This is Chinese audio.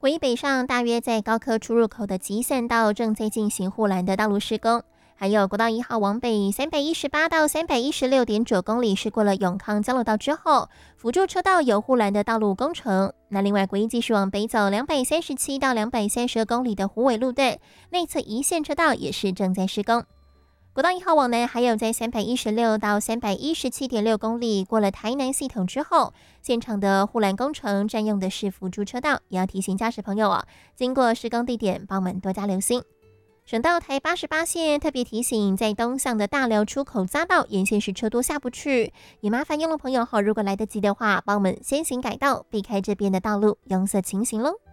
国一北上大约在高科出入口的集散道正在进行护栏的道路施工，还有国道1号往北318到316.9公里，是过了永康交流道之后，辅助车道有护栏的道路工程。那另外国一继续往北走237到232公里的虎尾路段，内侧一线车道也是正在施工。国道1号往南还有在316到317.6公里过了台南系统之后，现场的护栏工程占用的是辅助车道，也要提醒驾驶朋友经过施工地点帮我们多加留心。省道台88线特别提醒，在东向的大寮出口匝道沿线是车多下不去，也麻烦用路朋友如果来得及的话，帮我们先行改道，避开这边的道路拥塞情形咯。